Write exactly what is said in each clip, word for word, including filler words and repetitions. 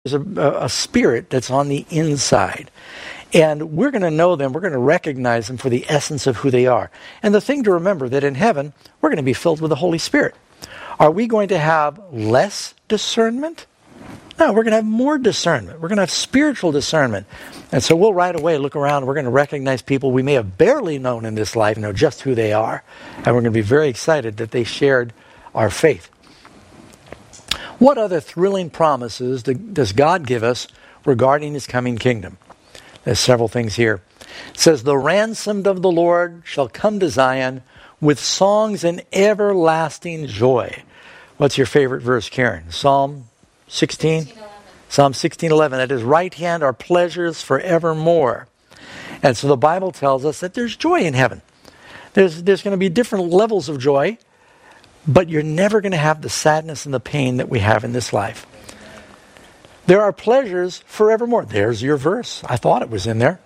There's a, a spirit that's on the inside. And we're going to know them, we're going to recognize them for the essence of who they are. And the thing to remember that in heaven, we're going to be filled with the Holy Spirit. Are we going to have less discernment? No, we're going to have more discernment. We're going to have spiritual discernment. And so we'll right away look around, we're going to recognize people we may have barely known in this life, know just who they are. And we're going to be very excited that they shared our faith. What other thrilling promises does God give us regarding His coming kingdom? There's several things here. It says, the ransomed of the Lord shall come to Zion with songs and everlasting joy. What's your favorite verse, Karen? Psalm sixteen? Psalm sixteen eleven. At His right hand are pleasures forevermore. And so the Bible tells us that there's joy in heaven. There's, there's going to be different levels of joy. But you're never going to have the sadness and the pain that we have in this life. There are pleasures forevermore. There's your verse. I thought it was in there.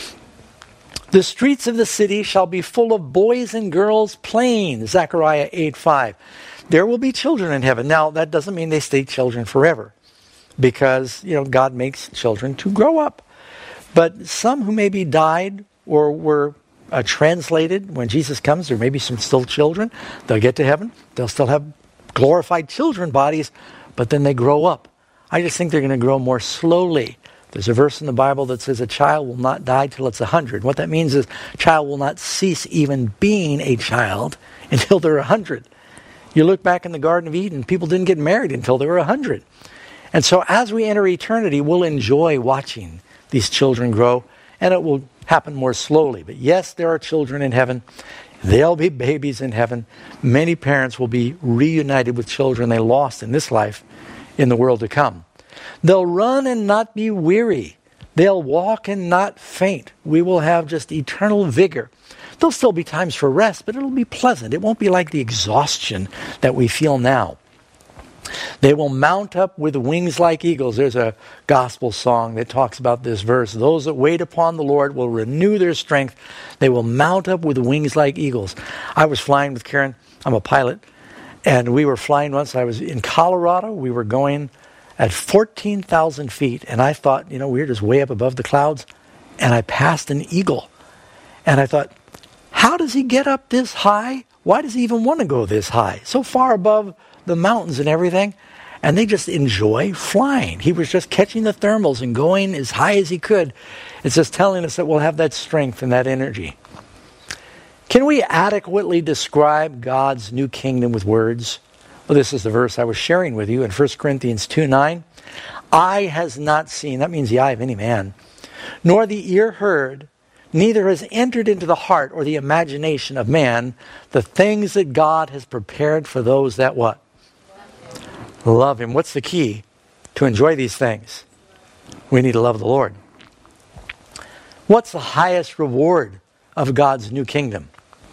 The streets of the city shall be full of boys and girls playing. Zechariah eight five. There will be children in heaven. Now, that doesn't mean they stay children forever. Because, you know, God makes children to grow up. But some who maybe died or were Uh, translated, when Jesus comes, there may be some still children. They'll get to heaven. They'll still have glorified children bodies, but then they grow up. I just think they're going to grow more slowly. There's a verse in the Bible that says a child will not die till it's a hundred. What that means is a child will not cease even being a child until they're a hundred. You look back in the Garden of Eden, people didn't get married until they were a hundred. And so as we enter eternity, we'll enjoy watching these children grow, and it will happen more slowly. But yes, there are children in heaven. They'll be babies in heaven. Many parents will be reunited with children they lost in this life in the world to come. They'll run and not be weary. They'll walk and not faint. We will have just eternal vigor. There'll still be times for rest, but it'll be pleasant. It won't be like the exhaustion that we feel now. They will mount up with wings like eagles. There's a gospel song that talks about this verse. Those that wait upon the Lord will renew their strength. They will mount up with wings like eagles. I was flying with Karen. I'm a pilot. And we were flying once. I was in Colorado. We were going at fourteen thousand feet. And I thought, you know, we were just way up above the clouds. And I passed an eagle. And I thought, how does he get up this high? Why does he even want to go this high? So far above the mountains and everything, and they just enjoy flying. He was just catching the thermals and going as high as he could. It's just telling us that we'll have that strength and that energy. Can we adequately describe God's new kingdom with words? Well, this is the verse I was sharing with you in First Corinthians two nine. Eye has not seen, that means the eye of any man, nor the ear heard, neither has entered into the heart or the imagination of man the things that God has prepared for those that what? Love Him. What's the key to enjoy these things? We need to love the Lord. What's the highest reward of God's new kingdom?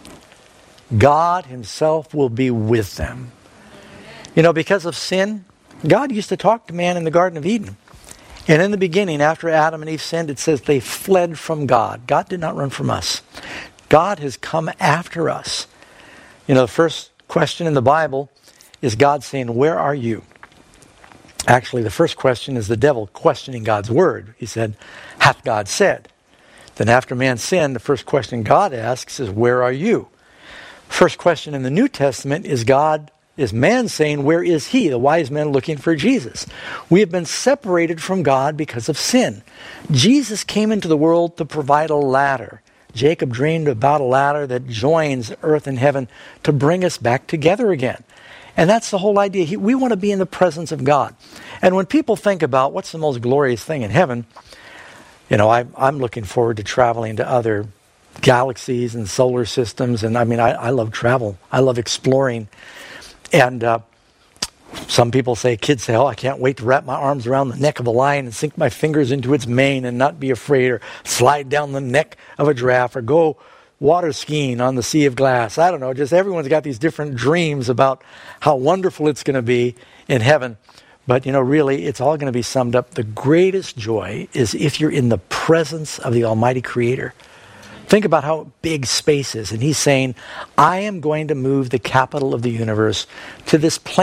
God Himself will be with them. You know, because of sin, God used to talk to man in the Garden of Eden. And in the beginning, after Adam and Eve sinned, it says they fled from God. God did not run from us. God has come after us. You know, the first question in the Bible is God saying, where are you? Actually, the first question is the devil questioning God's word. He said, hath God said? Then after man sinned, the first question God asks is, where are you? First question in the New Testament is God, is man saying, where is he? The wise men looking for Jesus. We have been separated from God because of sin. Jesus came into the world to provide a ladder. Jacob dreamed about a ladder that joins earth and heaven to bring us back together again. And that's the whole idea. He, we want to be in the presence of God. And when people think about what's the most glorious thing in heaven, you know, I, I'm looking forward to traveling to other galaxies and solar systems. And I mean, I, I love travel. I love exploring. And uh, some people say, kids say, oh, I can't wait to wrap my arms around the neck of a lion and sink my fingers into its mane and not be afraid, or slide down the neck of a giraffe, or go water skiing on the Sea of Glass. I don't know, just everyone's got these different dreams about how wonderful it's going to be in heaven. But, you know, really, it's all going to be summed up. The greatest joy is if you're in the presence of the Almighty Creator. Think about how big space is. And He's saying, I am going to move the capital of the universe to this planet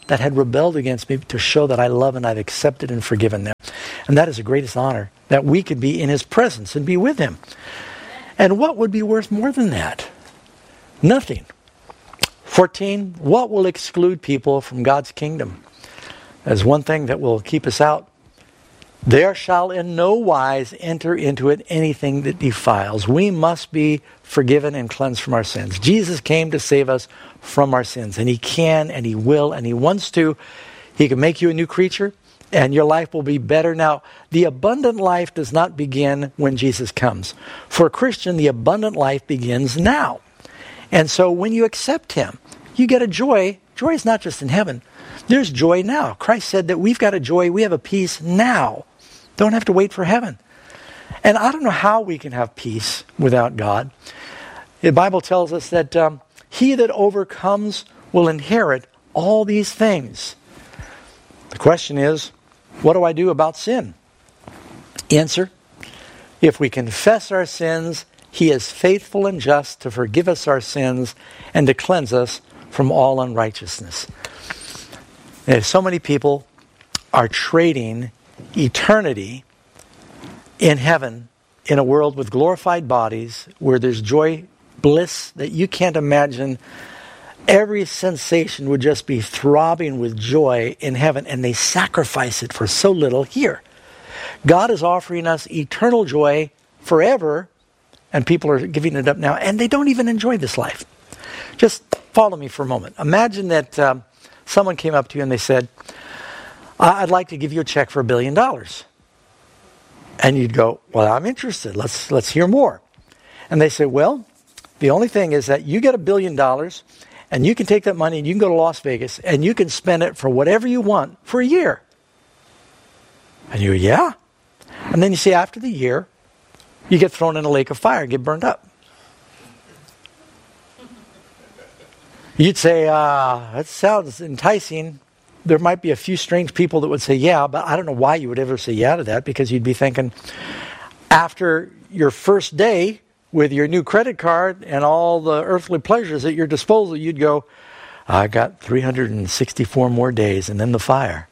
that had rebelled against me to show that I love and I've accepted and forgiven them. And that is the greatest honor, that we could be in his presence and be with him. And what would be worth more than that? Nothing. fourteen, what will exclude people from God's kingdom? There's one thing that will keep us out. There shall in no wise enter into it anything that defiles. We must be forgiven and cleansed from our sins. Jesus came to save us from our sins. And he can, and he will, and he wants to. He can make you a new creature, and your life will be better. Now, the abundant life does not begin when Jesus comes. For a Christian, the abundant life begins now. And so when you accept him, you get a joy. Joy is not just in heaven. There's joy now. Christ said that we've got a joy, we have a peace now. Don't have to wait for heaven. And I don't know how we can have peace without God. The Bible tells us that um, he that overcomes will inherit all these things. The question is, what do I do about sin? Answer, if we confess our sins, he is faithful and just to forgive us our sins and to cleanse us from all unrighteousness. And so many people are trading eternity in heaven in a world with glorified bodies where there's joy, bliss that you can't imagine. Every sensation would just be throbbing with joy in heaven, and they sacrifice it for so little here. God is offering us eternal joy forever, and people are giving it up now, and they don't even enjoy this life. Just follow me for a moment. Imagine that um, someone came up to you and they said, I'd like to give you a check for a billion dollars. And you'd go, well, I'm interested. Let's let's hear more. And they say, well, the only thing is that you get a billion dollars and you can take that money and you can go to Las Vegas and you can spend it for whatever you want for a year. And you go, yeah. And then you see after the year, you get thrown in a lake of fire and get burned up. You'd say, uh, that sounds enticing. There might be a few strange people that would say, yeah, but I don't know why you would ever say yeah to that, because you'd be thinking, after your first day with your new credit card and all the earthly pleasures at your disposal, you'd go, I got three hundred sixty-four more days and then the fire.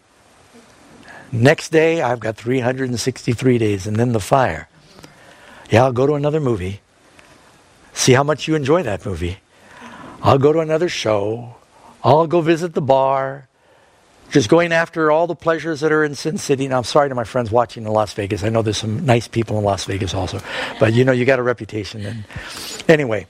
Next day, I've got three hundred sixty-three days and then the fire. Yeah, I'll go to another movie. See how much you enjoy that movie. I'll go to another show. I'll go visit the bar. Just going after all the pleasures that are in Sin City. Now, I'm sorry to my friends watching in Las Vegas. I know there's some nice people in Las Vegas also. But, you know, you got a reputation. And anyway.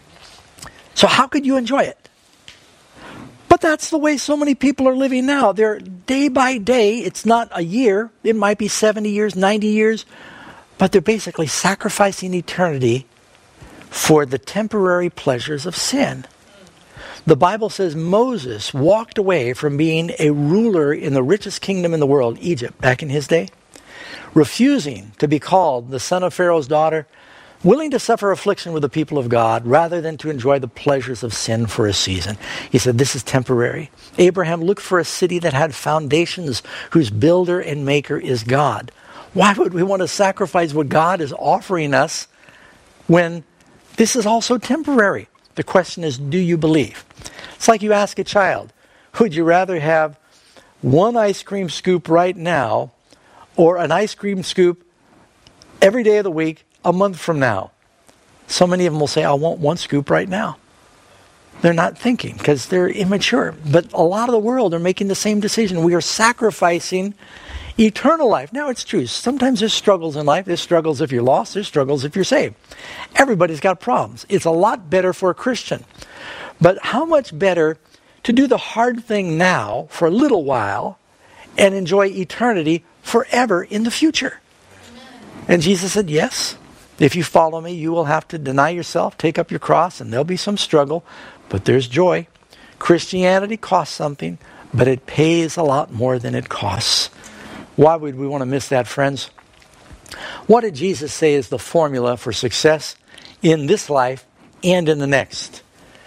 So how could you enjoy it? But that's the way so many people are living now. They're day by day. It's not a year. It might be seventy years, ninety years. But they're basically sacrificing eternity for the temporary pleasures of sin. The Bible says Moses walked away from being a ruler in the richest kingdom in the world, Egypt, back in his day, refusing to be called the son of Pharaoh's daughter, willing to suffer affliction with the people of God rather than to enjoy the pleasures of sin for a season. He said, this is temporary. Abraham looked for a city that had foundations, whose builder and maker is God. Why would we want to sacrifice what God is offering us when this is also temporary? The question is, do you believe? It's like you ask a child, would you rather have one ice cream scoop right now or an ice cream scoop every day of the week a month from now? So many of them will say, I want one scoop right now. They're not thinking because they're immature. But a lot of the world are making the same decision. We are sacrificing eternal life. Now, it's true. Sometimes there's struggles in life. There's struggles if you're lost. There's struggles if you're saved. Everybody's got problems. It's a lot better for a Christian. But how much better to do the hard thing now for a little while and enjoy eternity forever in the future? And Jesus said, yes, if you follow me, you will have to deny yourself, take up your cross, and there'll be some struggle. But there's joy. Christianity costs something, but it pays a lot more than it costs. Why would we want to miss that, friends? What did Jesus say is the formula for success in this life and in the next?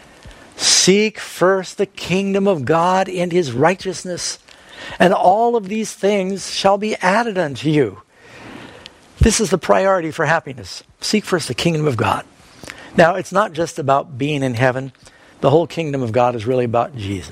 Seek first the kingdom of God and his righteousness, and all of these things shall be added unto you. This is the priority for happiness. Seek first the kingdom of God. Now, it's not just about being in heaven. The whole kingdom of God is really about Jesus.